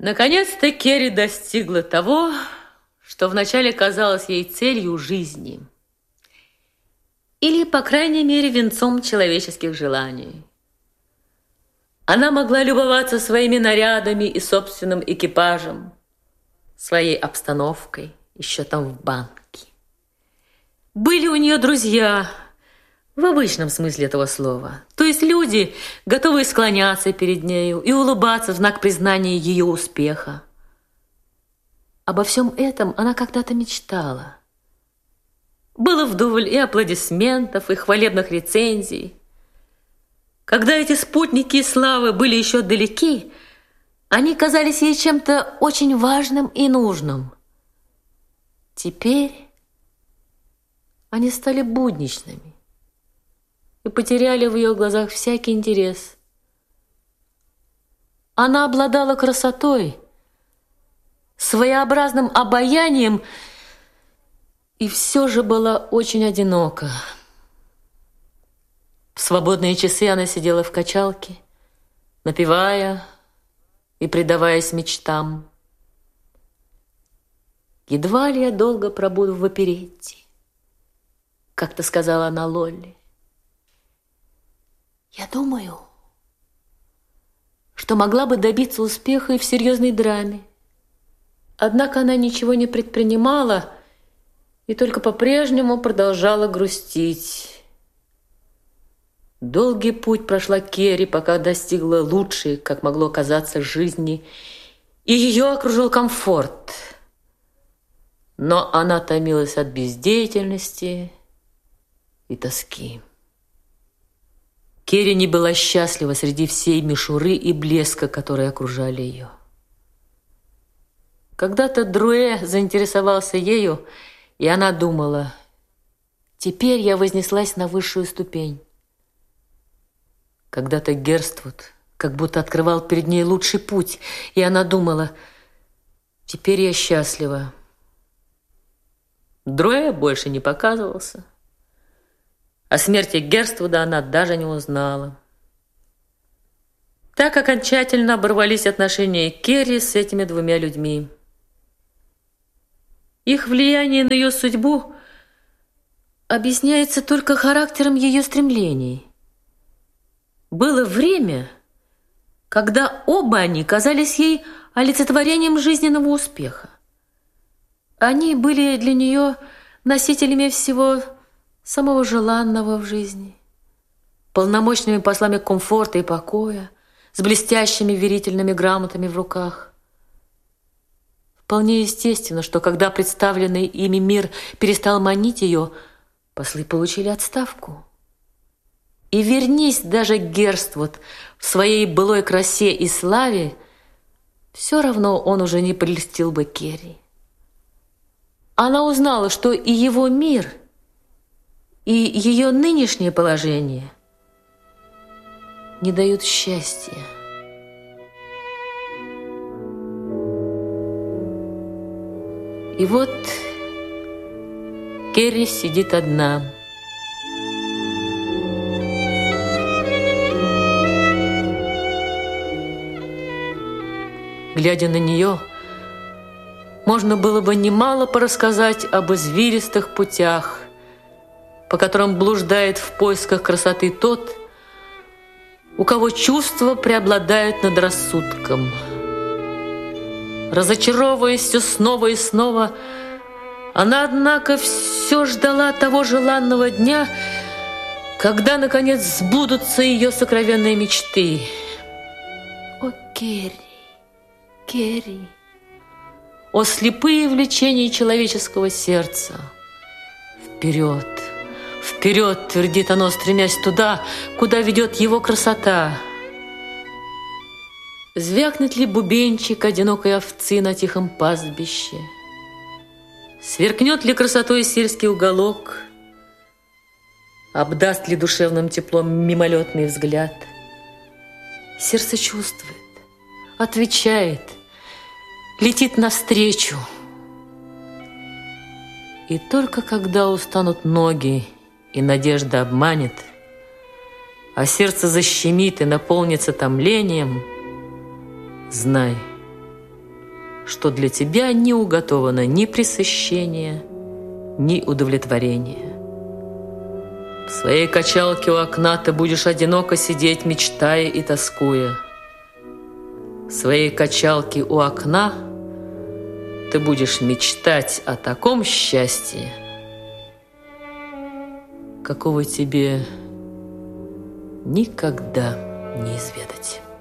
Наконец-то Керри достигла того, что вначале казалось ей целью жизни. Или, по крайней мере, венцом человеческих желаний. Она могла любоваться своими нарядами и собственным экипажем, своей обстановкой, и счетом в банке. Были у нее друзья, в обычном смысле этого слова, то есть люди, готовые склоняться перед нею и улыбаться в знак признания ее успеха. Обо всем этом она когда-то мечтала. Было вдоволь и аплодисментов, и хвалебных рецензий. Когда эти спутники славы были еще далеки, они казались ей чем-то очень важным и нужным. Теперь они стали будничными и потеряли в ее глазах всякий интерес. Она обладала красотой, своеобразным обаянием и все же была очень одинока. В свободные часы она сидела в качалке, напевая и предаваясь мечтам. «Едва ли я долго пробуду в оперетте», — как-то сказала она Лолли. «Я думаю, что могла бы добиться успеха и в серьезной драме. Однако она ничего не предпринимала и только по-прежнему продолжала грустить. Долгий путь прошла Керри, пока достигла лучшей, как могло казаться, жизни, и ее окружил комфорт. Но она томилась от бездеятельности и тоски. Керри не была счастлива среди всей мишуры и блеска, которые окружали ее. Когда-то Друэ заинтересовался ею, и она думала: теперь я вознеслась на высшую ступень. Когда-то Герствуд как будто открывал перед ней лучший путь, и она думала: теперь я счастлива. Друэ больше не показывался. О смерти Герствуда она даже не узнала. Так окончательно оборвались отношения Керри с этими двумя людьми. Их влияние на ее судьбу объясняется только характером ее стремлений. Было время, когда оба они казались ей олицетворением жизненного успеха. Они были для нее носителями всего самого желанного в жизни, полномочными послами комфорта и покоя, с блестящими верительными грамотами в руках. Вполне естественно, что когда представленный ими мир перестал манить ее, послы получили отставку. И вернись даже Герствуд в своей былой красе и славе, все равно он уже не прельстил бы Керри. Она узнала, что и его мир, и ее нынешнее положение не дают счастья. И вот Керри сидит одна. Глядя на нее, можно было бы немало порассказать об извилистых путях, по которым блуждает в поисках красоты тот, у кого чувства преобладают над рассудком. Разочаровываясь все снова и снова, она, однако, все ждала того желанного дня, когда, наконец, сбудутся ее сокровенные мечты. О, Керри, Керри! О, слепые влечения человеческого сердца! Вперед! Вперед, твердит оно, стремясь туда, куда ведет его красота. Звякнет ли бубенчик одинокой овцы на тихом пастбище? Сверкнет ли красотой сельский уголок? Обдаст ли душевным теплом мимолетный взгляд? Сердце чувствует, отвечает, летит навстречу. И только когда устанут ноги, и надежда обманет, а сердце защемит и наполнится томлением, знай, что для тебя не уготовано ни пресыщения, ни удовлетворения. В своей качалке у окна ты будешь одиноко сидеть, мечтая и тоскуя. В своей качалке у окна ты будешь мечтать о таком счастье, какого тебе никогда не изведать.